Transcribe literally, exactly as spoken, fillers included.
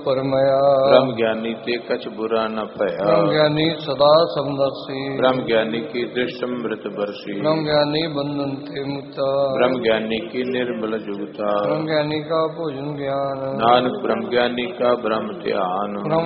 परमया। ब्रह्म ज्ञानी ते कछ बुरा न भया। ब्रह्म ज्ञानी सदा समदर्शी। ब्रह्म ज्ञानी की दृष्टमृत बरसी। ब्रह्म ज्ञानी बंधनते मुक्ता। ब्रह्म ज्ञानी की निर्मल जुगता। ब्रह्म ज्ञानी का भोजन ज्ञान। नानक ब्रह्म ज्ञानी का ब्रह्म ध्यान।